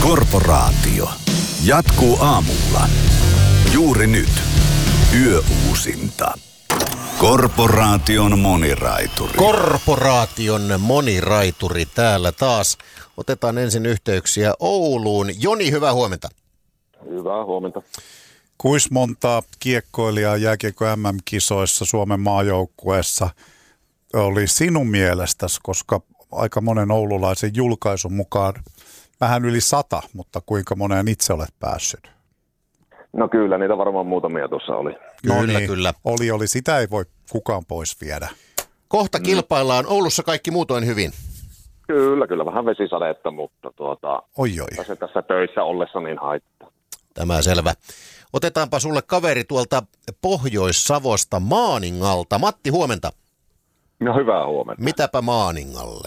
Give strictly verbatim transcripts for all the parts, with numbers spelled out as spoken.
Korporaatio. Jatkuu aamulla. Juuri nyt. Yöuusinta. Korporaation moniraituri. Korporaation moniraituri täällä taas. Otetaan ensin yhteyksiä Ouluun. Joni, hyvää huomenta. Hyvää huomenta. Kuis montaa kiekkoilijaa jääkiekko M M-kisoissa Suomen maajoukkueessa oli sinun mielestäsi, koska aika monen oululaisen julkaisun mukaan vähän yli sata, mutta kuinka moneen itse olet päässyt? No kyllä, niitä varmaan muutamia tuossa oli. Kyllä, no niin, kyllä. Oli, oli. Sitä ei voi kukaan pois viedä. Kohta kilpaillaan. Oulussa kaikki muutoin hyvin. Kyllä, kyllä. Vähän vesisadetta, mutta tuota, oi, oi. se tässä töissä ollessa niin haittaa. Tämä selvä. Otetaanpa sulle kaveri tuolta Pohjois-Savosta Maaningalta. Matti, huomenta. No hyvää huomenta. Mitäpä Maaningalle?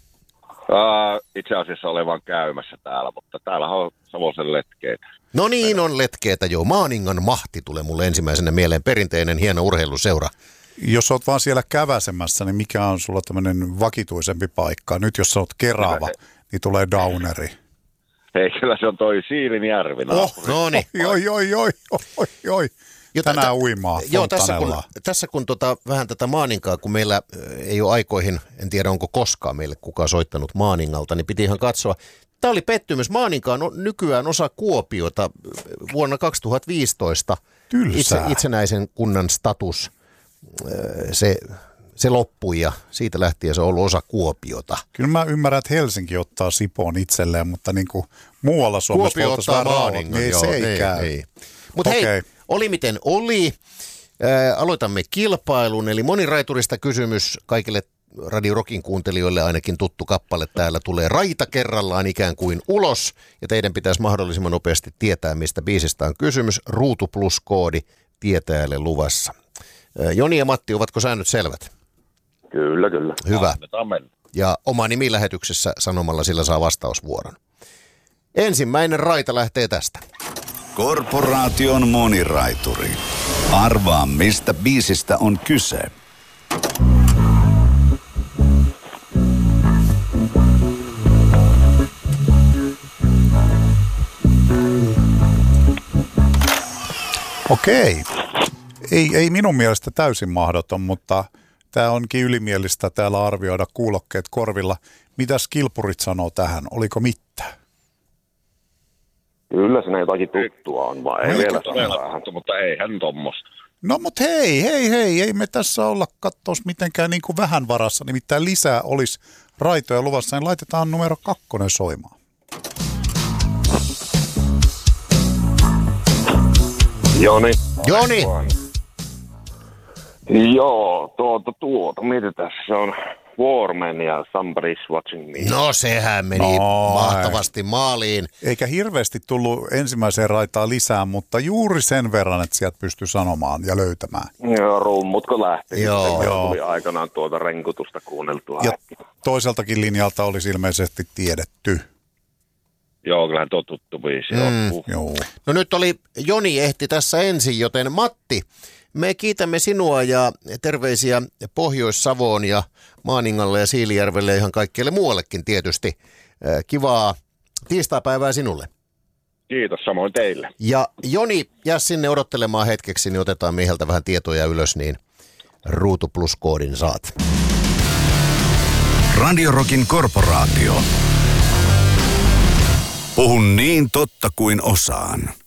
Ää, itse asiassa olen vaan käymässä täällä, mutta täällä on Savosen letkeitä. No niin, on letkeetä jo. Maaningan Mahti tulee mulle ensimmäisenä mieleen. Perinteinen hieno urheiluseura. Jos olet vaan siellä käväsemässä, niin mikä on sulla tämmöinen vakituisempi paikka? Nyt jos olet Kerava, niin tulee Downeri. Hei, kyllä se on toi Siilinjärvi. Oh, no niin. Oi, oi, oi, oi, oi. Tänään uimaa. Joo, tässä kun, tässä kun tota, vähän tätä Maaninkaa, kun meillä ei ole aikoihin, en tiedä onko koskaan meille kukaan soittanut Maaningalta, niin piti ihan katsoa. Tämä oli pettymys. Maaninka on nykyään osa Kuopiota vuonna kaksituhattaviisitoista. Itse, itsenäisen kunnan status, se, se loppui ja siitä lähtien se on ollut osa Kuopiota. Kyllä mä ymmärrän, että Helsinki ottaa Sipoon itselleen, mutta niin kuin muualla Suomessa Kuopio ottaa Maaningan. Niin, joo, se ei, ei käy. Ei. Mutta okay. Hei, oli miten oli. Ää, aloitamme kilpailun, eli moniraiturista kysymys kaikille Radio Rockin kuuntelijoille ainakin tuttu kappale täällä tulee raita kerrallaan ikään kuin ulos, ja teidän pitäisi mahdollisimman nopeasti tietää, mistä biisistä on kysymys. Ruutu plus koodi tietäjälle luvassa. Ää, Joni ja Matti, ovatko säännöt selvät? Kyllä, kyllä. Hyvä. Ja oma nimi lähetyksessä sanomalla sillä saa vastausvuoron. Ensimmäinen raita lähtee tästä. Korporaation moniraituri. Arvaa, mistä biisistä on kyse. Okei. Ei, ei minun mielestä täysin mahdoton, mutta tämä onkin ylimielistä täällä arvioida kuulokkeet korvilla. Mitäs kilpurit sanoo tähän? Oliko mitään? Kyllä siinä jotakin tuttua on, vaan ei no, vielä todella, mutta eihän tommoista. No mut hei, hei, hei, ei me tässä olla kattos mitenkään niin kuin vähän varassa, nimittäin lisää olisi raitoja luvassa, niin laitetaan numero kakkonen soimaan. Joni. Joni! Joo, tuota, tuota, mietitään, se on Warman ja Somebody's Watching Me. No sehän meni no, mahtavasti maaliin. Eikä hirveästi tullut ensimmäiseen raitaan lisää, mutta juuri sen verran, että sieltä pystyi sanomaan ja löytämään. Joo, rummutko lähti. Joo. Joo. Tuli aikanaan tuota renkutusta kuunneltua. Ja toiseltakin linjalta olisi ilmeisesti tiedetty. Joo, kyllähän tuo tuttu biisi mm. on. Joo. No nyt oli, Joni ehti tässä ensin, joten Matti, me kiitämme sinua ja terveisiä Pohjois-Savoon ja Maaningalle ja Siilijärvelle ja ihan kaikkialle muuallekin tietysti. Kivaa tiistaipäivää sinulle. Kiitos, samoin teille. Ja Joni, jää sinne odottelemaan hetkeksi, niin otetaan mieheltä vähän tietoja ylös, niin Ruutu plus koodin saat. Radio Rockin Korporaatio. Puhun niin totta kuin osaan.